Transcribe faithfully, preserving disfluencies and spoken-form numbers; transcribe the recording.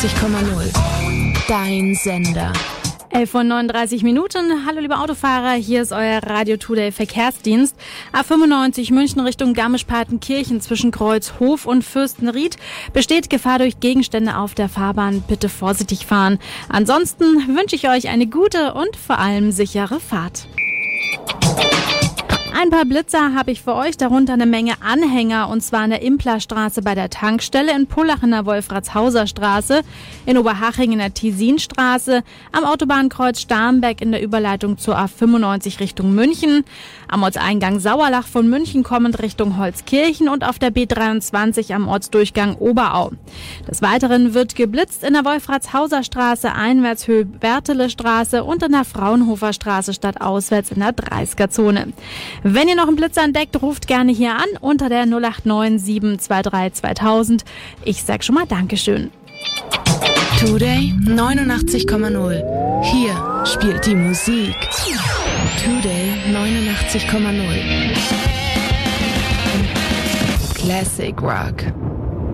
neunundachtzig Komma null. Dein Sender. elf Uhr neununddreißig Minuten. Hallo liebe Autofahrer, hier ist euer Radio Today Verkehrsdienst. A fünfundneunzig München Richtung Garmisch-Partenkirchen zwischen Kreuzhof und Fürstenried besteht Gefahr durch Gegenstände auf der Fahrbahn. Bitte vorsichtig fahren. Ansonsten wünsche ich euch eine gute und vor allem sichere Fahrt. Ein paar Blitzer habe ich für euch, darunter eine Menge Anhänger, und zwar an der Implerstraße bei der Tankstelle, in Pullach in der Wolfratshauser Straße, in Oberhaching in der Thesinstraße, am Autobahnkreuz Starnberg in der Überleitung zur A fünfundneunzig Richtung München, am Ortseingang Sauerlach von München kommend Richtung Holzkirchen und auf der B dreiundzwanzig am Ortsdurchgang Oberau. Des Weiteren wird geblitzt in der Wolfratshauser Straße einwärts Höhe Bertele Straße und in der Fraunhofer Straße stadtauswärts in der dreißiger Zone. Wenn ihr noch einen Blitzer entdeckt, ruft gerne hier an unter der null acht neun sieben zwei drei zweitausend. Ich sag schon mal Dankeschön. Today neunundachtzig Komma null. Hier spielt die Musik. Today neunundachtzig Komma null. Classic Rock.